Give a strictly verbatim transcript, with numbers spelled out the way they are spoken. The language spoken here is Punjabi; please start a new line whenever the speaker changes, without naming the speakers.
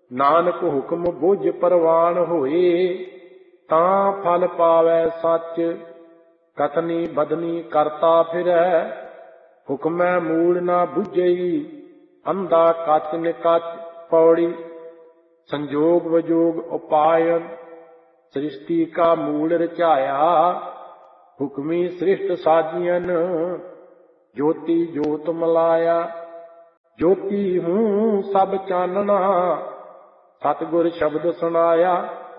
ਨਾਨਕ ਹੁਕਮ ਬੁਝ ਪ੍ਰਵਾਨ ਹੋਏ, ਤਾਂ ਫਲ ਪਾਵੈ ਸੱਚ। ਕਥਨੀ ਬਦਨੀ ਕਰਤਾ ਫਿਰੈ, ਹੁਕਮੈ ਮੂਲ ਨਾ ਬੁਝਈ। ਅੰਧਾ ਕੱਚ ਨਿਕਚ ਪੌੜੀ, ਸੰਜੋਗ ਵਜੋਗ ਉਪਾਇਨ। ਸ੍ਰਿਸ਼ਟੀ ਕਾ ਮੂਲ ਰਚਾਇਆ, ਹੁਕਮੀ ਸ੍ਰਿਸ਼ਟ ਸਾਜੀਅਨ। ਜੋਤੀ ਜੋਤ ਮਲਾਇਆ, ਜੋਤੀ ਹੂੰ ਸਭ ਚਾਨਣਾ। ਸਤਿਗੁਰ ਸ਼ਬਦ ਸੁਣਾਇਆ,